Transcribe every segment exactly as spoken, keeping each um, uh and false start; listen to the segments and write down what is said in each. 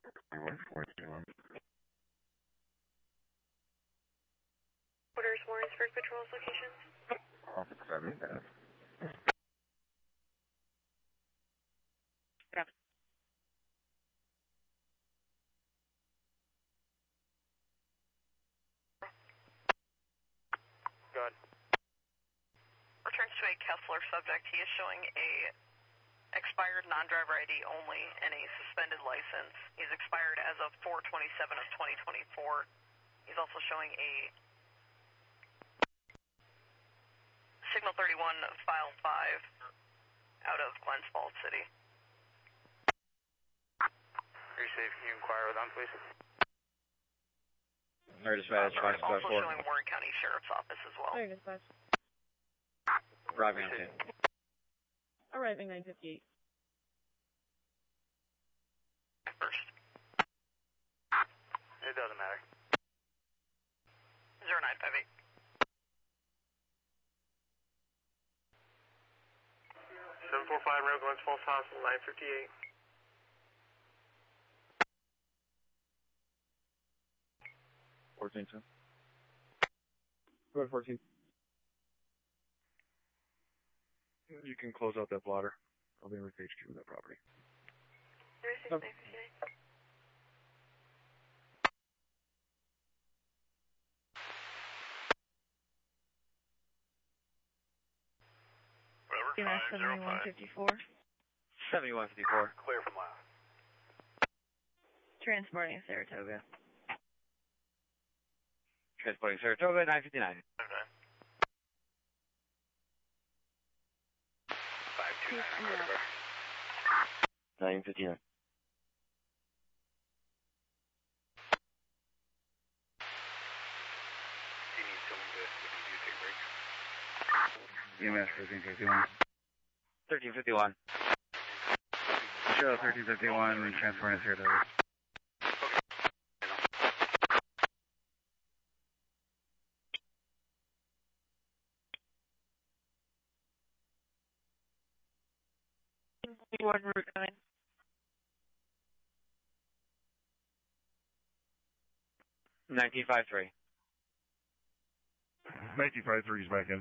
Orders Warrensburg Patrol's locations. Office seven, yes. Good. Returns to a Kessler subject. He is showing a expired non-driver I D only and a suspended license. He's expired as of four twenty-seven of twenty twenty-four. He's also showing a Signal thirty-one File five out of Glens Falls City. Are you safe? Can you inquire with them, please? Or dispatch, Uh, five also four. showing Warren County Sheriff's Office as well. Sorry, dispatch. Arriving on scene. Arriving nine fifty-eight. First. It doesn't matter. zero nine five eight. seven four five, Road Glens Falls Hospital, nine fifty-eight. fourteen, sir. Go ahead, fourteen. You can close out that blotter. I'll be in with H Q with that property. zero six nine fifty-nine. U S seventy-one fifty-four. seventy-one fifty-four. Clear from last. Transporting Saratoga. Transporting Saratoga, nine fifty-nine. Okay. five two Peace nine, and love. nine fifty-nine. Do you need someone to, to do take breaks? E M S thirteen fifty-one. thirteen fifty-one. Show thirteen fifty-one, transporting Saratoga. One Route nine. nineteen fifty-three. nineteen fifty-three is back in.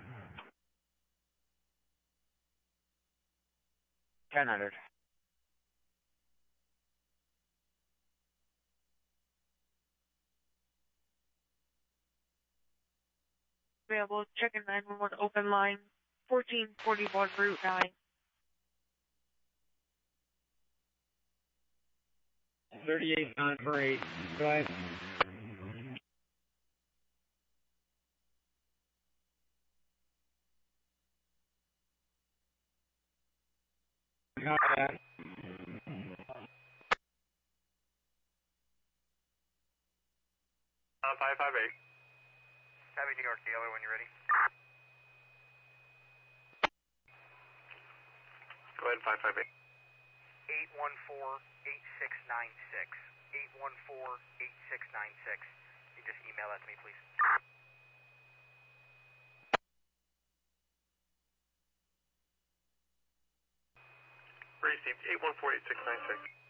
ten hundred. Available. Checking nine one one open line. fourteen forty-one Route nine. thirty-eight nine four eight. Go ahead. Copy that. Uh, five five eight. Happy New York dealer when you're ready. Go ahead, five five eight. eight one four, eight six nine six. eight one four, eight six nine six. You just email that to me, please. Received eight one four, eight six nine six.